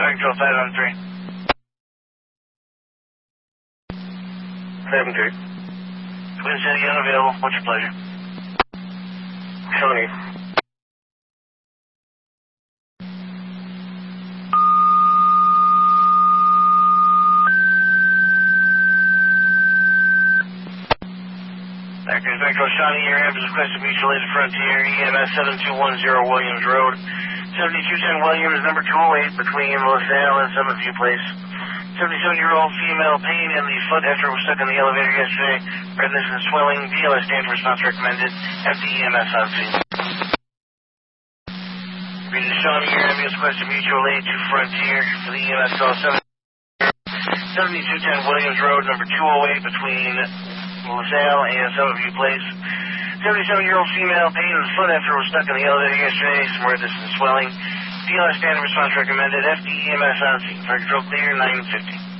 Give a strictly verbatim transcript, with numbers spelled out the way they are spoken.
Target control five on three. seven three. Twin City unavailable. What's your pleasure? Shawnee. Actors Metro Shawnee, your ambulance requested mutual aid Frontier, E M S seven two one zero Williams Road, seventy-two ten Williams, number two oh eight, between LaSalle and Summitview Place. seventy-seven-year-old female, pain in the foot after it was stuck in the elevator yesterday, redness and swelling, B L S stand for response recommended, F D E M S on scene. Region Shawnee, your ambulance requested mutual aid to Frontier for the E M S call seventy-two ten Williams Road, number two oh eight, between LaSalle and Summitview Place. seventy-seven-year-old female, pain in the foot after it was stuck in the elevator yesterday, some redness and swelling. D L S standard response recommended, F D E M S on scene. Target control clear, nine fifty.